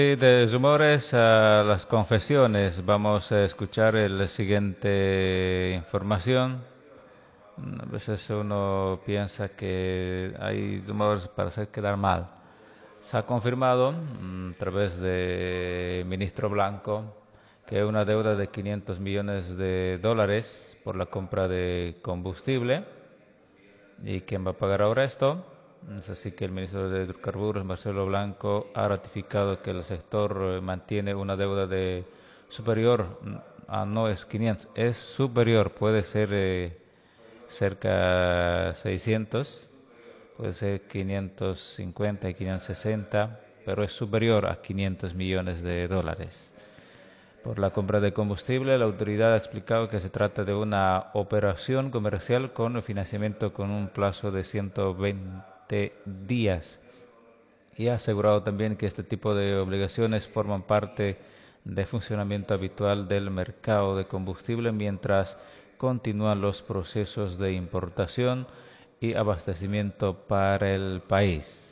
Y de rumores a las confesiones, vamos a escuchar la siguiente información. A veces uno piensa que hay rumores para hacer quedar mal. Se ha confirmado a través del ministro Blanco que una deuda de 500 millones de dólares por la compra de combustible. ¿Y quién va a pagar ahora esto? Es así que el ministro de Hidrocarburos, Marcelo Blanco, ha ratificado que el sector mantiene una deuda de superior a no es 500, es superior, puede ser cerca 600, puede ser 550 y 560, pero es superior a 500 millones de dólares. Por la compra de combustible, la autoridad ha explicado que se trata de una operación comercial con financiamiento con un plazo de 120 días y ha asegurado también que este tipo de obligaciones forman parte del funcionamiento habitual del mercado de combustible mientras continúan los procesos de importación y abastecimiento para el país.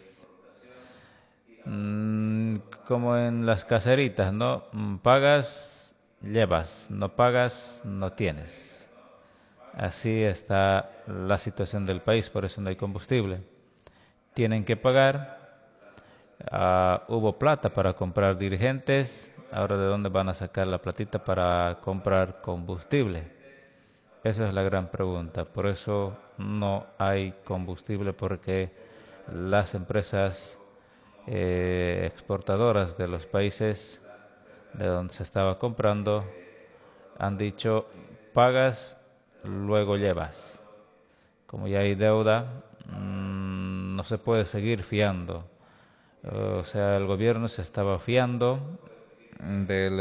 Como en las caseritas, ¿no? Pagas, llevas, no pagas, no tienes. Así está la situación del país, por eso no hay combustible. Tienen que pagar. Hubo plata para comprar dirigentes, ahora de dónde van a sacar la platita para comprar combustible. Esa es la gran pregunta. Por eso no hay combustible porque las empresas exportadoras de los países de donde se estaba comprando han dicho pagas, luego llevas. Como ya hay deuda, no se puede seguir fiando. O sea, el gobierno se estaba fiando del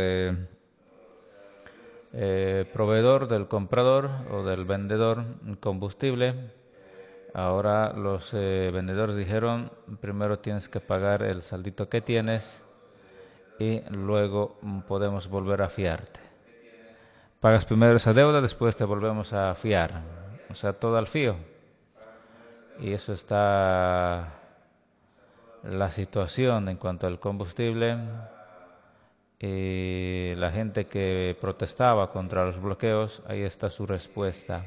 proveedor, del comprador o del vendedor combustible. Ahora los vendedores dijeron, primero tienes que pagar el saldito que tienes y luego podemos volver a fiarte. Pagas primero esa deuda, después te volvemos a fiar. O sea, todo al fío. Y eso está la situación en cuanto al combustible. Y la gente que protestaba contra los bloqueos, ahí está su respuesta.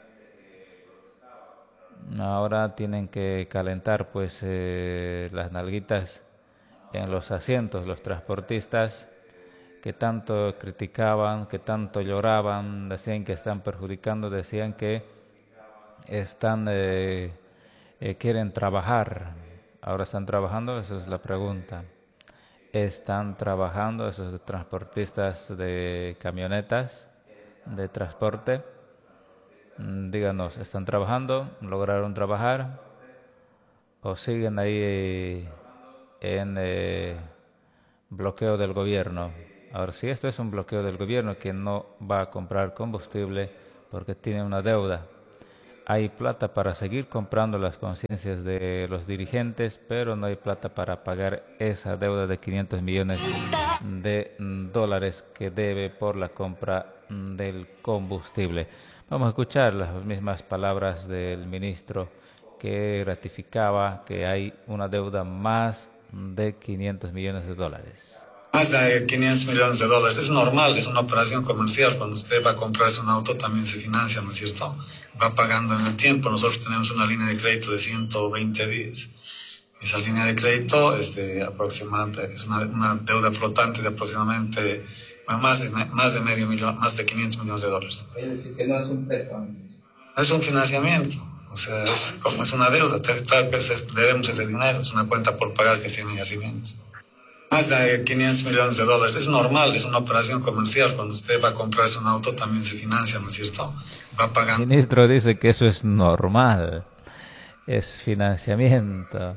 Ahora tienen que calentar pues las nalguitas en los asientos, los transportistas que tanto criticaban, que tanto lloraban, decían que están perjudicando, decían que están quieren trabajar. Ahora están trabajando, esa es la pregunta. Están trabajando esos transportistas de camionetas de transporte. Díganos, ¿están trabajando? ¿Lograron trabajar? ¿O siguen ahí en bloqueo del gobierno? Ahora, si esto es un bloqueo del gobierno que no va a comprar combustible porque tiene una deuda, hay plata para seguir comprando las conciencias de los dirigentes, pero no hay plata para pagar esa deuda de 500 millones de dólares que debe por la compra del combustible. Vamos a escuchar las mismas palabras del ministro que ratificaba que hay una deuda más de 500 millones de dólares. Más de 500 millones de dólares. Es normal, es una operación comercial. Cuando usted va a comprarse un auto también se financia, ¿no es cierto? Va pagando en el tiempo. Nosotros tenemos una línea de crédito de 120 días. Esa línea de crédito es una deuda flotante de aproximadamente más de medio millón, más de 500 millones de dólares. Es decir, que no es un préstamo. Es un financiamiento. O sea, es una deuda. Claro que debemos ese dinero. Es una cuenta por pagar que tiene yacimientos. Más de 500 millones de dólares. Es normal, es una operación comercial. Cuando usted va a comprarse un auto también se financia, ¿no es cierto? Va pagando. El ministro dice que eso es normal, es financiamiento.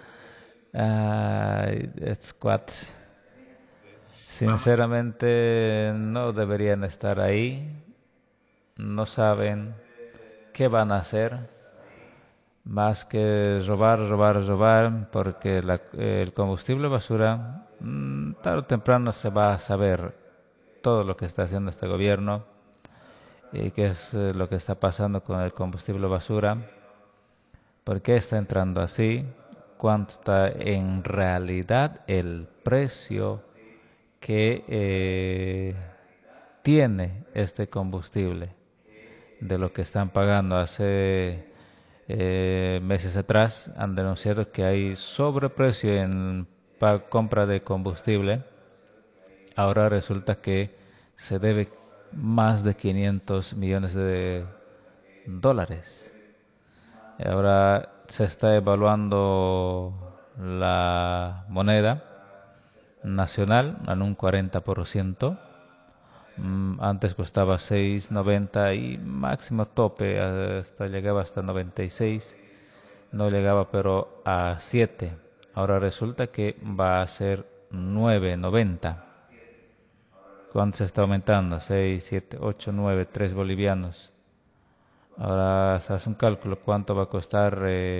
Squats. Sinceramente no deberían estar ahí, no saben qué van a hacer más que robar, robar, robar, porque el combustible basura, tarde o temprano se va a saber todo lo que está haciendo este gobierno y qué es lo que está pasando con el combustible basura, por qué está entrando así, cuánto está en realidad el precio que tiene este combustible de lo que están pagando. Hace meses atrás han denunciado que hay sobreprecio en compra de combustible. Ahora resulta que se debe más de 500 millones de dólares. Ahora se está evaluando la moneda nacional en un 40%. Antes costaba 6.90 y máximo tope llegaba hasta 96. No llegaba pero a 7. Ahora resulta que va a ser 9.90. ¿Cuánto se está aumentando? 6, 7, 8, 9, 3 bolivianos. Ahora se hace un cálculo. ¿Cuánto va a costar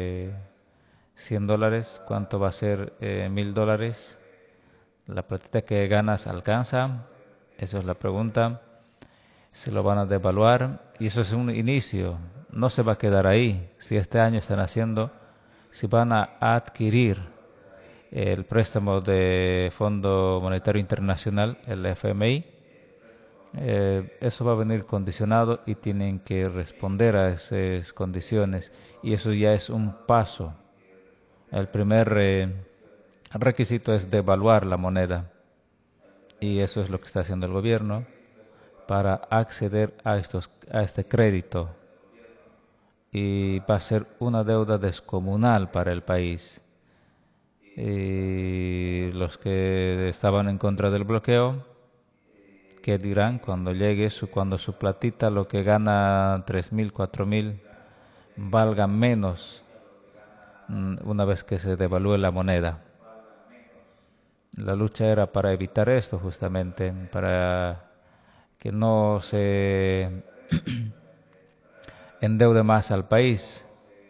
$100? ¿Cuánto va a ser $1.000? ¿La platita que ganas alcanza? Esa es la pregunta. Se lo van a devaluar y eso es un inicio. No se va a quedar ahí. Si este año están haciendo, si van a adquirir el préstamo de Fondo Monetario Internacional, el FMI, eso va a venir condicionado y tienen que responder a esas condiciones y eso ya es un paso. El primer requisito es devaluar la moneda y eso es lo que está haciendo el gobierno para acceder a este crédito y va a ser una deuda descomunal para el país. Y los que estaban en contra del bloqueo, ¿qué dirán cuando llegue cuando su platita, lo que gana 3.000, 4.000, valga menos una vez que se devalúe la moneda? La lucha era para evitar esto justamente, para que no se endeude más al país.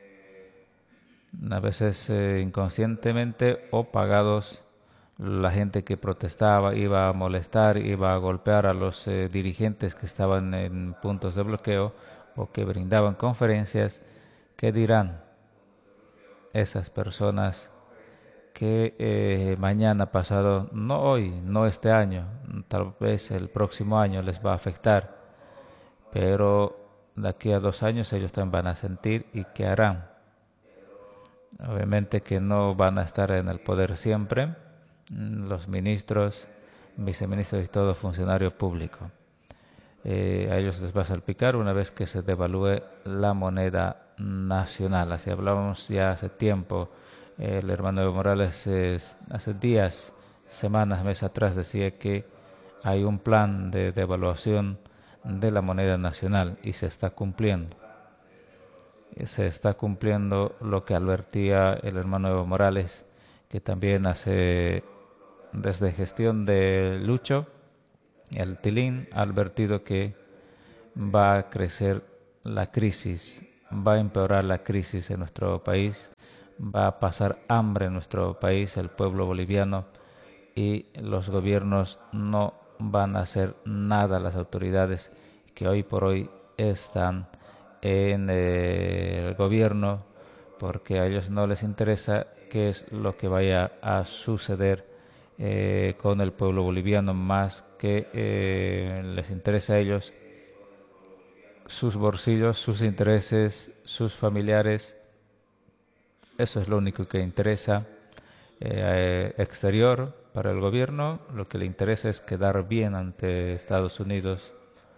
A veces inconscientemente o pagados, la gente que protestaba iba a molestar, iba a golpear a los dirigentes que estaban en puntos de bloqueo o que brindaban conferencias. ¿Qué dirán esas personas que mañana pasado, no hoy, no este año, tal vez el próximo año les va a afectar, pero de aquí a 2 años ellos también van a sentir y qué harán? Obviamente que no van a estar en el poder siempre, los ministros, viceministros y todo funcionario público. A ellos les va a salpicar una vez que se devalúe la moneda nacional. Así hablábamos ya hace tiempo. El hermano Evo Morales hace días, semanas, meses atrás decía que hay un plan de devaluación de la moneda nacional y se está cumpliendo. Se está cumpliendo lo que advertía el hermano Evo Morales, que también hace desde gestión de Lucho, el Tilín, ha advertido que va a crecer la crisis, va a empeorar la crisis en nuestro país, va a pasar hambre en nuestro país, el pueblo boliviano, y los gobiernos no van a hacer nada, las autoridades que hoy por hoy están en el gobierno, porque a ellos no les interesa qué es lo que vaya a suceder con el pueblo boliviano, más que les interesa a ellos sus bolsillos, sus intereses, sus familiares. Eso es lo único que interesa. Exterior para el gobierno, lo que le interesa es quedar bien ante Estados Unidos,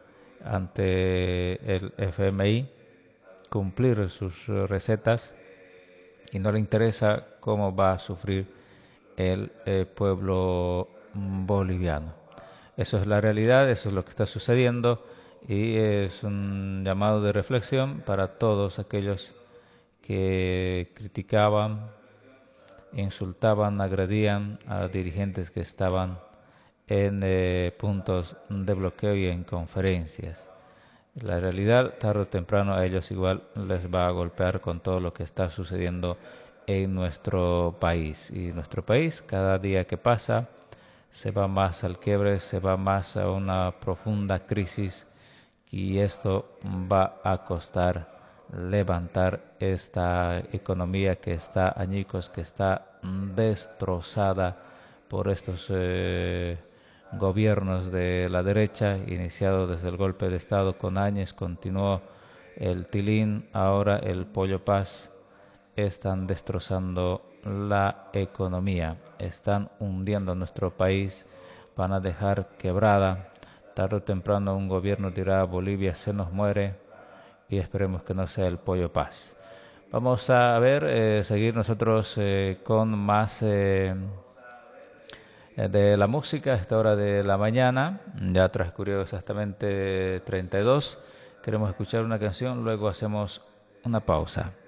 ante el FMI, cumplir sus recetas, y no le interesa cómo va a sufrir el pueblo boliviano. Eso es la realidad, eso es lo que está sucediendo y es un llamado de reflexión para todos aquellos que criticaban, insultaban, agredían a dirigentes que estaban en puntos de bloqueo y en conferencias. La realidad, tarde o temprano, a ellos igual les va a golpear con todo lo que está sucediendo en nuestro país. Y nuestro país, cada día que pasa, se va más al quiebre, se va más a una profunda crisis, y esto va a costar levantar esta economía que está añicos, que está destrozada por estos gobiernos de la derecha, iniciado desde el golpe de Estado con Áñez, continuó el Tilín, ahora el Pollo Paz. Están destrozando la economía, están hundiendo nuestro país, van a dejar quebrada. Tarde o temprano un gobierno dirá: Bolivia se nos muere, y esperemos que no sea el Pollo Paz. Vamos a ver, seguir nosotros con más de la música a esta hora de la mañana. Ya transcurrió exactamente 32. Queremos escuchar una canción, luego hacemos una pausa.